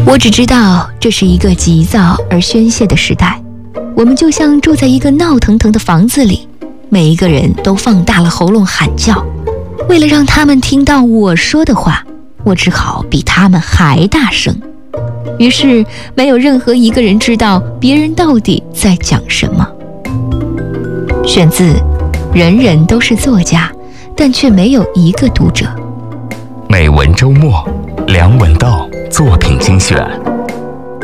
我只知道这是一个急躁而宣泄的时代，我们就像住在一个闹腾腾的房子里，每一个人都放大了喉咙喊叫。为了让他们听到我说的话，我只好比他们还大声。于是没有任何一个人知道别人到底在讲什么。选自《人人都是作家，但却没有一个读者》。 美文周末，梁文道作品精选。